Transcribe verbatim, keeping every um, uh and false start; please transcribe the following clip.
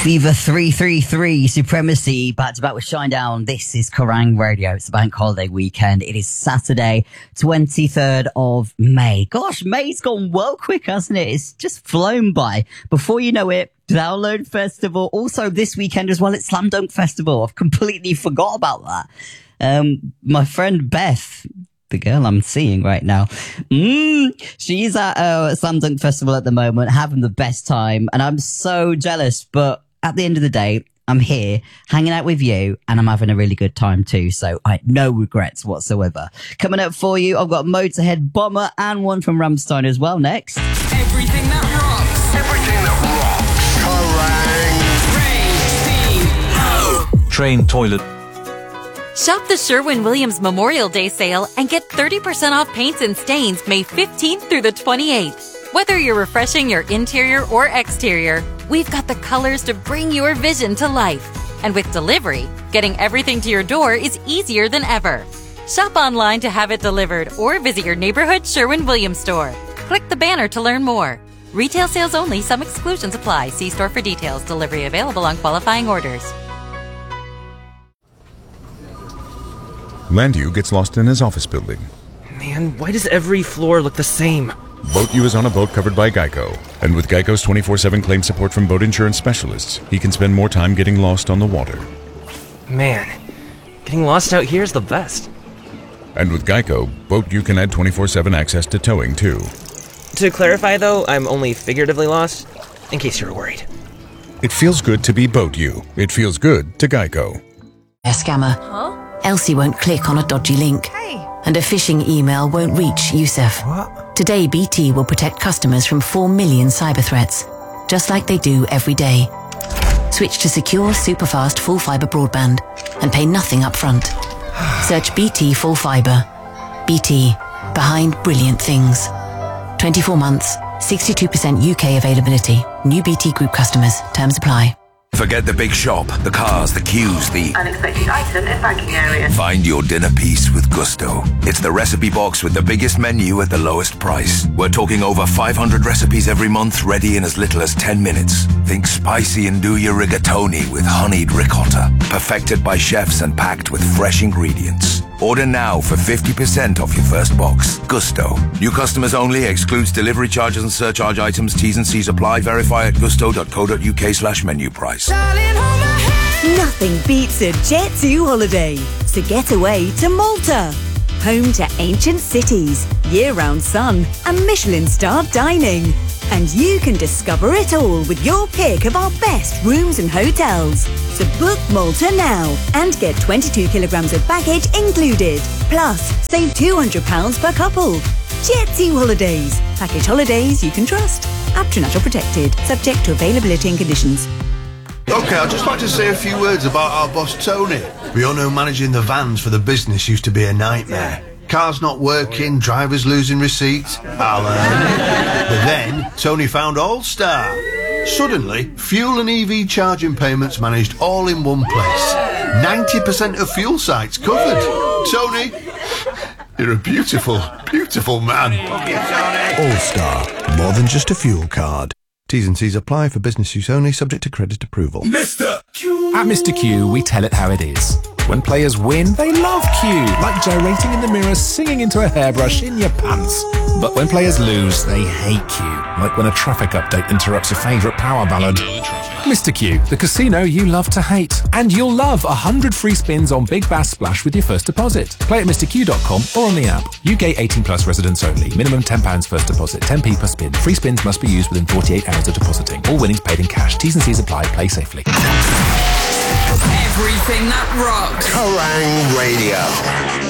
Fever three three three, Supremacy, back to back with Shinedown. This is Kerrang Radio. It's the bank holiday weekend. It is Saturday, twenty-third of May. Gosh, May's gone well quick, hasn't it? It's just flown by. Before you know it, Download Festival. Also this weekend as well, it's Slam Dunk Festival. I've completely forgot about that. Um, my friend Beth, the girl I'm seeing right now, mm, she's at uh, Slam Dunk Festival at the moment, having the best time, and I'm so jealous, but at the end of the day, I'm here hanging out with you, and I'm having a really good time too, so I no regrets whatsoever. Coming up for you, I've got Motorhead, Bomber, and one from Rammstein as well next. Everything that rocks. Everything that rocks. Kerrang! Train, steam, Train toilet. Shop the Sherwin-Williams Memorial Day sale and get thirty percent off paints and stains May fifteenth through the twenty-eighth. Whether you're refreshing your interior or exterior, we've got the colors to bring your vision to life. And with delivery, getting everything to your door is easier than ever. Shop online to have it delivered or visit your neighborhood Sherwin-Williams store. Click the banner to learn more. Retail sales only. Some exclusions apply. See store for details. Delivery available on qualifying orders. Landu gets lost in his office building. Man, why does every floor look the same? Boat U is on a boat covered by Geico. And with Geico's twenty-four seven claim support from boat insurance specialists, he can spend more time getting lost on the water. Man, getting lost out here is the best. And with Geico, Boat U can add twenty-four seven access to towing, too. To clarify, though, I'm only figuratively lost, in case you're worried. It feels good to be Boat U. It feels good to Geico. A scammer. Huh? Elsie won't click on a dodgy link. Hey. And a phishing email won't reach Youssef. What? Today, B T will protect customers from four million cyber threats, just like they do every day. Switch to secure, super-fast, full-fibre broadband and pay nothing up front. Search B T Full Fibre. B T, behind brilliant things. twenty-four months, sixty-two percent U K availability. New B T Group customers. Terms apply. Forget the big shop, the cars, the queues, the unexpected item in banking area. Find your dinner piece with Gusto. It's the recipe box with the biggest menu at the lowest price. We're talking over five hundred recipes every month, ready in as little as ten minutes. Think spicy and do your rigatoni with honeyed ricotta. Perfected by chefs and packed with fresh ingredients. Order now for fifty percent off your first box. Gusto. New customers only. Excludes delivery charges and surcharge items. T's and C's apply. Verify at gusto.co.uk slash menu price. Nothing beats a Jet two holiday. So get away to Malta. Home to ancient cities, year-round sun, and Michelin-starred dining. And you can discover it all with your pick of our best rooms and hotels. So book Malta now and get twenty-two kilograms of baggage included. Plus, save two hundred pounds per couple. Jet two Holidays. Package holidays you can trust. Abtranational protected. Subject to availability and conditions. Okay, I'd just like to say a few words about our boss Tony. We all know managing the vans for the business used to be a nightmare. Cars not working, drivers losing receipts. Alan. But then, Tony found All-Star. Suddenly, fuel and E V charging payments managed all in one place. ninety percent of fuel sites covered. Tony, you're a beautiful, beautiful man. All-Star, more than just a fuel card. T's and C's apply for business use only, subject to credit approval. Mister Q! At Mister Q, we tell it how it is. When players win, they love Q, like gyrating in the mirror, singing into a hairbrush in your pants. But when players lose, they hate Q, like when a traffic update interrupts your favourite power ballad. Mister Q, the casino you love to hate. And you'll love one hundred free spins on Big Bass Splash with your first deposit. Play at mister q dot com or on the app. U K eighteen plus residents only. Minimum ten pounds first deposit, ten p per spin. Free spins must be used within forty-eight hours of depositing. All winnings paid in cash. T's and C's apply. Play safely. Everything that rocks. Kerrang! Radio.